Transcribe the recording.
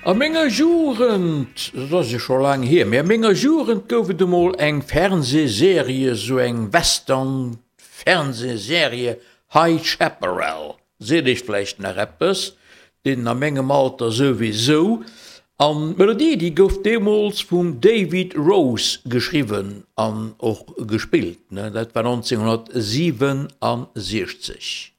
A ménger Jurend dat se schon lang her. Mer méger Jurend goufe de mal eng Fernsehserie so eng Western Fernsehserie High Chaparral. Se ich vielleicht nach Rappers, den a Mengegem Alter sowieso. An Melodie die gouf demos vum David Rose geschrieben an och gespielt. Ne? Dat war 1967.